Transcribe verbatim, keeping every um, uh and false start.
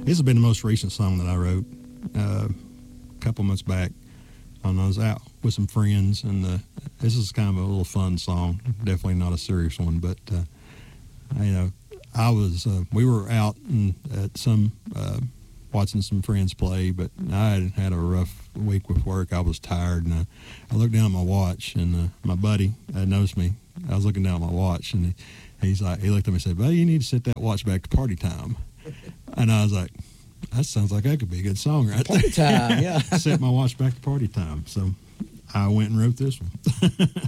This has been the most recent song that I wrote uh, a couple months back. And I was out with some friends, and uh, this is kind of a little fun song. Definitely not a serious one, but uh, I, you know, I was. Uh, we were out and at some uh, watching some friends play, but I had had a rough week with work. I was tired, and I, I looked down at my watch, and uh, my buddy uh, knows me. I was looking down at my watch, and he, he's like, he looked at me and said, "Buddy, you need to set that watch back to party time." And I was like, that sounds like that could be a good song right Party there. time, yeah. Set my watch back to party time. So I went and wrote this one.